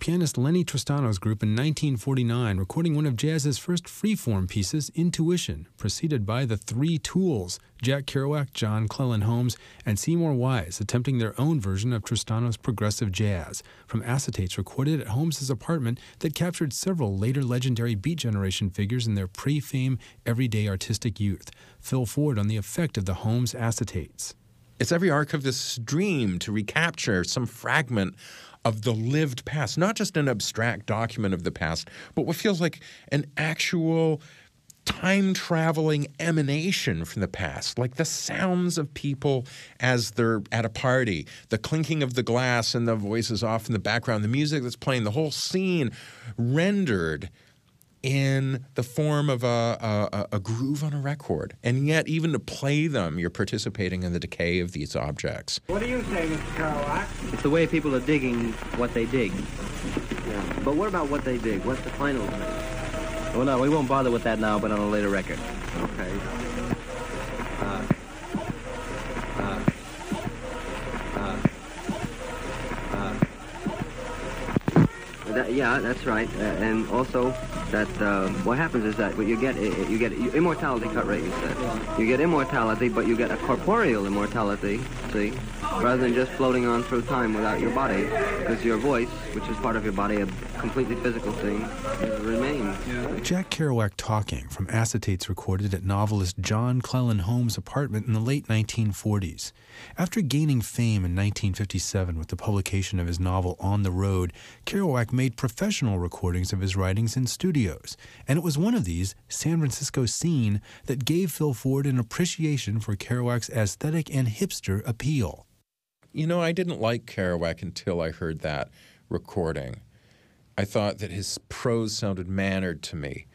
pianist Lenny Tristano's group in 1949, recording one of jazz's first freeform pieces, Intuition, preceded by the Three Tools, Jack Kerouac, John Cleland Holmes, and Seymour Wise, attempting their own version of Tristano's progressive jazz, from acetates recorded at Holmes's apartment that captured several later legendary Beat Generation figures in their pre-fame everyday artistic youth. Phil Ford on the effect of the Holmes acetates. It's every archivist's dream to recapture some fragment of the lived past, not just an abstract document of the past, but what feels like an actual time-traveling emanation from the past, like the sounds of people as they're at a party, the clinking of the glass and the voices off in the background, the music that's playing, the whole scene rendered in the form of a groove on a record. And yet, even to play them, you're participating in the decay of these objects. What do you say, Mr. Kerouac? It's the way people are digging what they dig. Yeah. But what about what they dig? What's the final thing? Well, no, we won't bother with that now, but on a later record. Okay. Yeah, that's right. And also, that what happens is that what you get immortality. Cut rate, you said. You get immortality, but you get a corporeal immortality. See, rather than just floating on through time without your body, because your voice, which is part of your body, a completely physical thing, remains. Yeah. Jack Kerouac talking from acetates recorded at novelist John Cleland Holmes' apartment in the late 1940s. After gaining fame in 1957 with the publication of his novel On the Road, Kerouac made professional recordings of his writings in studios, and it was one of these, San Francisco Scene, that gave Phil Ford an appreciation for Kerouac's aesthetic and hipster appeal. You know, I didn't like Kerouac until I heard that recording. I thought that his prose sounded mannered to me.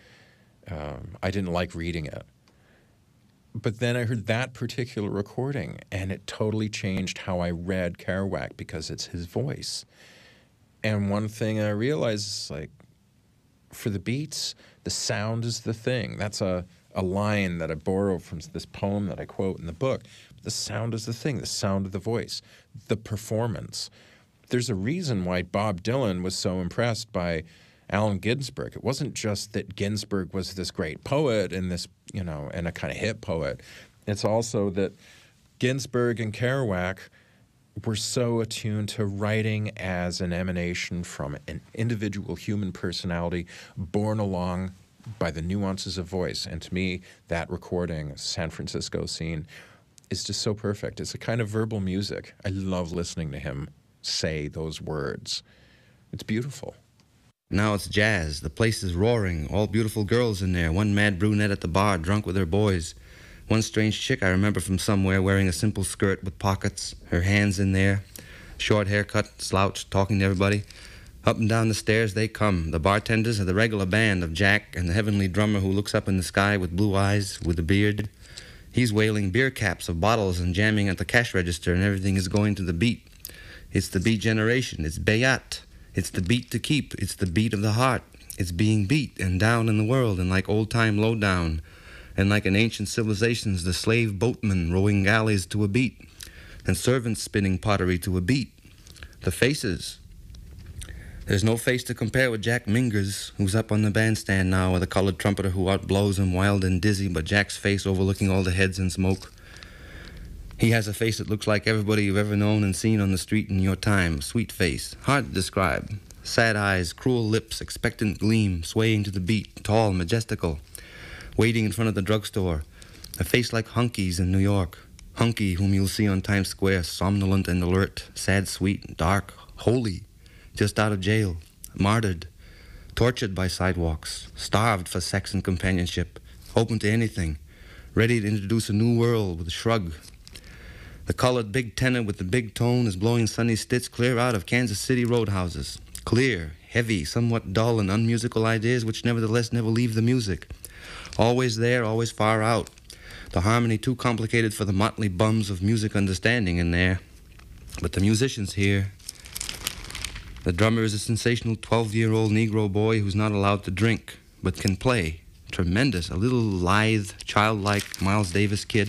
I didn't like reading it. But then I heard that particular recording, and it totally changed how I read Kerouac because it's his voice. And one thing I realized is, like, for the beats, the sound is the thing. That's a line that I borrow from this poem that I quote in the book. The sound is the thing, the sound of the voice, the performance. There's a reason why Bob Dylan was so impressed by Allen Ginsberg. It wasn't just that Ginsberg was this great poet and this, you know, and a kind of hip poet. It's also that Ginsberg and Kerouac were so attuned to writing as an emanation from an individual human personality borne along by the nuances of voice. And to me, that recording, San Francisco Scene, is just so perfect. It's a kind of verbal music. I love listening to him say those words. It's beautiful. Now it's jazz. The place is roaring. All beautiful girls in there. One mad brunette at the bar, drunk with her boys. One strange chick I remember from somewhere wearing a simple skirt with pockets, her hands in there. Short haircut, slouched, talking to everybody. Up and down the stairs they come. The bartenders are the regular band of Jack and the heavenly drummer who looks up in the sky with blue eyes, with a beard. He's wailing beer caps of bottles and jamming at the cash register, and everything is going to the beat. It's the Beat Generation. It's Bayat. It's the beat to keep. It's the beat of the heart. It's being beat and down in the world, and like old-time lowdown, and like in ancient civilizations, the slave boatmen rowing galleys to a beat, and servants spinning pottery to a beat. The faces. There's no face to compare with Jack Mingers, who's up on the bandstand now with a colored trumpeter who outblows him wild and dizzy, but Jack's face overlooking all the heads in smoke. He has a face that looks like everybody you've ever known and seen on the street in your time. Sweet face, hard to describe. Sad eyes, cruel lips, expectant gleam, swaying to the beat, tall, majestical, waiting in front of the drugstore. A face like Hunky's in New York. Hunky, whom you'll see on Times Square, somnolent and alert, sad, sweet, dark, holy, just out of jail, martyred, tortured by sidewalks, starved for sex and companionship, open to anything, ready to introduce a new world with a shrug. The colored big tenor with the big tone is blowing Sonny Stitz clear out of Kansas City roadhouses. Clear, heavy, somewhat dull and unmusical ideas which nevertheless never leave the music. Always there, always far out. The harmony too complicated for the motley bums of music understanding in there. But the musicians here. The drummer is a sensational 12-year-old Negro boy who's not allowed to drink, but can play. Tremendous, a little lithe, childlike Miles Davis kid,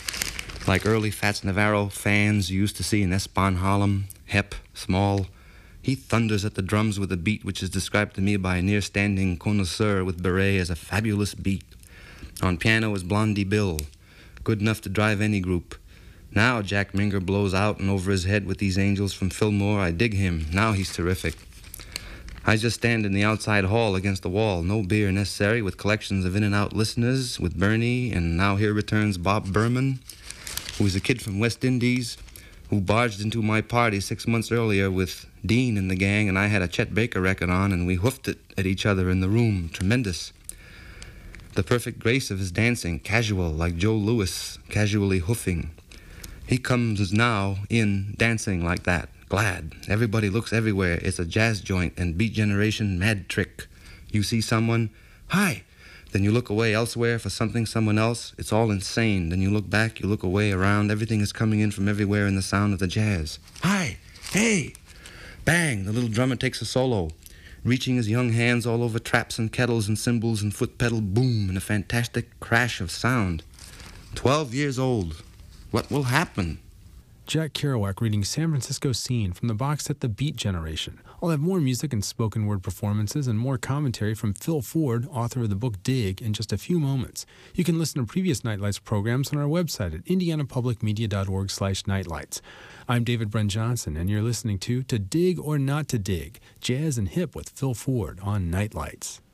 like early Fats Navarro fans you used to see in Espan Harlem, hep, small, He thunders at the drums with a beat which is described to me by a near-standing connoisseur with beret as a fabulous beat. On piano is Blondie Bill, good enough to drive any group. Now Jack Minger blows out and over his head with these angels from Fillmore. I dig him. Now he's terrific. I just stand in the outside hall against the wall, no beer necessary, with collections of in-and-out listeners, with Bernie, and now here returns Bob Berman, who is a kid from West Indies, who barged into my party 6 months earlier with Dean and the gang, and I had a Chet Baker record on, and we hoofed it at each other in the room. Tremendous. The perfect grace of his dancing, casual, like Joe Louis, casually hoofing. He comes now in dancing like that, glad. Everybody looks everywhere. It's a jazz joint and Beat Generation mad trick. You see someone, hi. Then you look away elsewhere for something, someone else. It's all insane. Then you look back, you look away, around. Everything is coming in from everywhere in the sound of the jazz. Hi, hey. Bang, the little drummer takes a solo, reaching his young hands all over traps and kettles and cymbals and foot pedal, boom, and a fantastic crash of sound. 12 years old. What will happen? Jack Kerouac reading San Francisco Scene from the box set The Beat Generation. I'll have more music and spoken word performances and more commentary from Phil Ford, author of the book Dig, in just a few moments. You can listen to previous Nightlights programs on our website at indianapublicmedia.org/nightlights. I'm David Bren Johnson, and you're listening to Dig or Not to Dig, Jazz and Hip with Phil Ford on Nightlights.